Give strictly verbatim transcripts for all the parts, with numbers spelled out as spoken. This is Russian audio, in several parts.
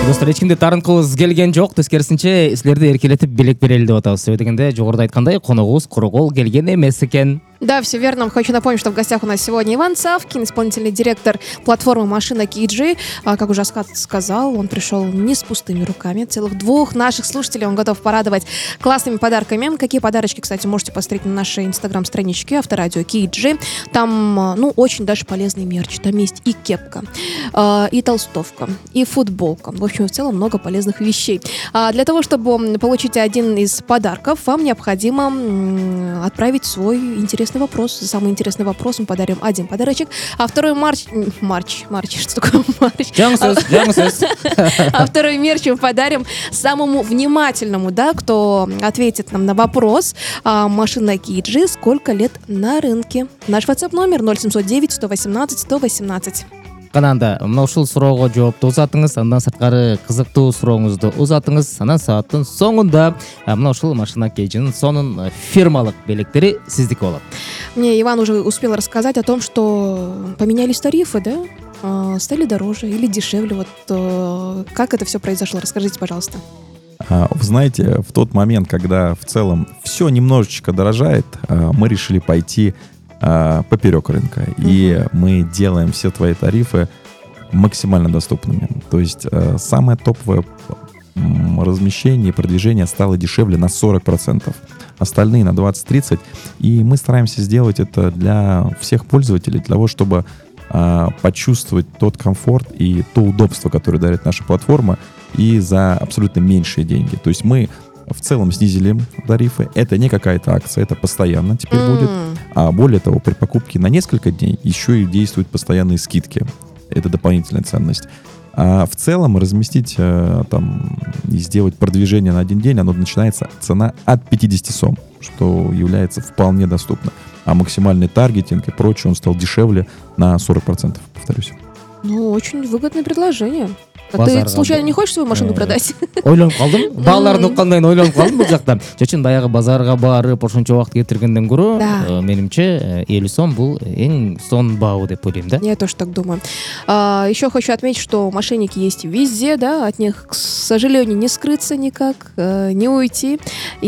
Достар, ешкімде тарынқылыз келген жоқ, төскерісінше сілерді еркелетіп белек берелі деп атауыз. Сөйдегенде жоғырда айтқандай қонығыз құрығол келген емес екен. Да, все верно. Хочу напомнить, что в гостях у нас сегодня Иван Савкин, исполнительный директор платформы «Машина кей джи». А, как уже Аскат сказал, он пришел не с пустыми руками. Целых двух наших слушателей он готов порадовать классными подарками. Какие подарочки, кстати, можете посмотреть на нашей инстаграм-страничке Авторадио кей джи. Там, ну, очень даже полезный мерч. Там есть и кепка, и толстовка, и футболка. В общем, в целом много полезных вещей. А для того, чтобы получить один из подарков, вам необходимо отправить свой интересный вопрос. За самый интересный вопрос мы подарим один подарочек, а второй марч... Марч, марч, что такое марч? А второй мерч мы подарим самому внимательному, да, кто ответит нам на вопрос. Машина кей джи сколько лет на рынке? Наш WhatsApp номер ноль семьсот девять сто восемнадцать сто восемнадцать. Кананда, мынау сұрауға жауапты ұзатыңыз, андан сыртқары қызықты сұрауыңызды ұзатыңыз, анан сағаттың соңында мынау Машина кей джи-ның сонын фирмалық белектері сіздікі болады. Мне Иван уже успел рассказать о том, что поменялись тарифы, да? Стали дороже или дешевле? Вот как это все произошло? Расскажите, пожалуйста. Вы знаете, в тот момент, когда в целом все немножечко дорожает, мы решили пойти поперек рынка. Uh-huh. И мы делаем все твои тарифы максимально доступными. То есть самое топовое размещение и продвижение стало дешевле на сорок процентов. Остальные на двадцать-тридцать процентов. И мы стараемся сделать это для всех пользователей, для того, чтобы а, почувствовать тот комфорт и то удобство, которое дарит наша платформа, и за абсолютно меньшие деньги. То есть мы в целом снизили тарифы. Это не какая-то акция, это постоянно теперь mm. будет. А более того, при покупке на несколько дней еще и действуют постоянные скидки. Это дополнительная ценность. А в целом разместить там и сделать продвижение на один день, оно начинается цена от пятьдесят сом, что является вполне доступно. А максимальный таргетинг и прочее, он стал дешевле на сорок процентов, повторюсь. Ну, очень выгодное предложение. А ты случайно не хочешь свою машину продать? Ойланып қалдым. Балалардың оққандайын ойланып қалдым бұл жақта. Чөчін баяғы базарға барып, ошончо уақыт кетіргенден көрі, менімше елу сом бұл ең сон бау деп ойлаймын, да? Я тоже так думаю. А, еще хочу отметить, что мошенники есть везде, да, от них, к сожалению, не скрыться никак, не уйти.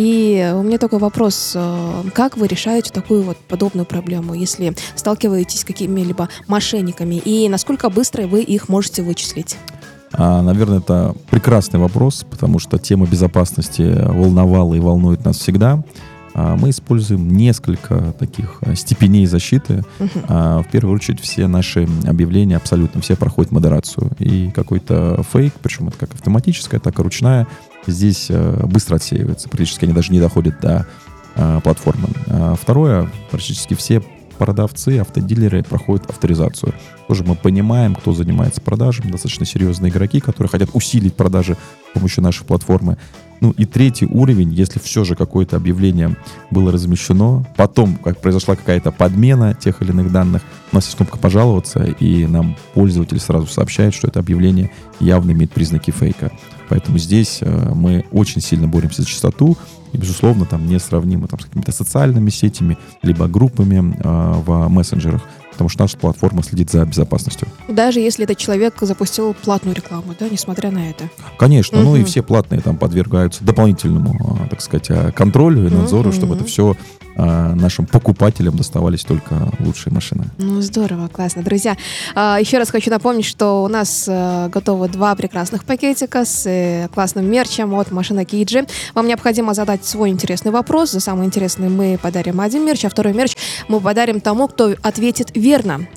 И у меня такой вопрос, как вы решаете такую вот подобную проблему, если сталкиваетесь с какими-либо мошенниками, и насколько быстро вы их можете вычислить? А, наверное, это прекрасный вопрос, потому что тема безопасности волновала и волнует нас всегда. А, мы используем несколько таких степеней защиты. Uh-huh. А, в первую очередь все наши объявления абсолютно все проходят модерацию. И какой-то фейк, причем это как автоматическая, так и ручная, здесь а, быстро отсеивается. Практически они даже не доходят до а, платформы. А, второе, практически все продавцы, автодилеры проходят авторизацию. Тоже мы понимаем, кто занимается продажами, достаточно серьезные игроки, которые хотят усилить продажи с помощью нашей платформы. Ну и третий уровень, если все же какое-то объявление было размещено, потом как произошла какая-то подмена тех или иных данных, у нас есть кнопка «Пожаловаться», и нам пользователь сразу сообщает, что это объявление явно имеет признаки фейка. Поэтому здесь э, мы очень сильно боремся за чистоту, и, безусловно, там несравнимо там, с какими-то социальными сетями, либо группами э, в мессенджерах, потому что наша платформа следит за безопасностью. Даже если этот человек запустил платную рекламу, да, несмотря на это? Конечно, угу. Ну и все платные там подвергаются дополнительному, так сказать, контролю и надзору, угу. чтобы это все нашим покупателям доставались только лучшие машины. Ну, здорово, классно. Друзья, еще раз хочу напомнить, что у нас готовы два прекрасных пакетика с классным мерчем от Машина кей джи. Вам необходимо задать свой интересный вопрос. За самый интересный мы подарим один мерч, а второй мерч мы подарим тому, кто ответит верно.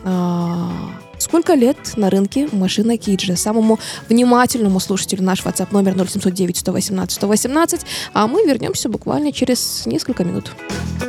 Сколько лет на рынке Машина кей джи? Самому внимательному слушателю наш WhatsApp номер ноль семьсот девять сто восемнадцать сто восемнадцать. А мы вернемся буквально через несколько минут.